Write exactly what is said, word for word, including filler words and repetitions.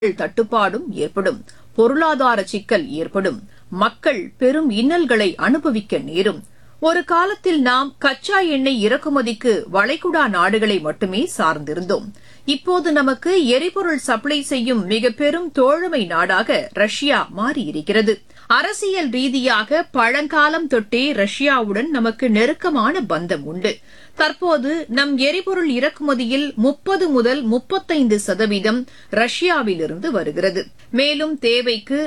தட்டுப்பாடும் ஏற்படும், பொருளாதார சிக்கல் ஏற்படும், மக்கள் பெரும் இன்னல்களை அனுபவிக்க நேரும். ஒரு காலத்தில் நாம் கச்சா எண்ணெய் இறக்குமதிக்கு வளைகுடா நாடுகளை மட்டுமே சார்ந்திருந்தோம். இப்போது நமக்கு எரிபொருள் சப்ளை செய்யும் மிக பெரும் தோழமை நாடாக ரஷ்யா மாறியிருக்கிறது. அரசியல் ரீதியாக பழங்காலம் தொட்டே ரஷ்யாவுடன் நமக்கு நெருக்கமான பந்தம் உண்டு. தற்போது நம் எரிபொருள் இறக்குமதியில் முப்பது முதல் முப்பத்தைந்து சதவீதம் ரஷ்யாவிலிருந்து வருகிறது. மேலும் தேவைக்கு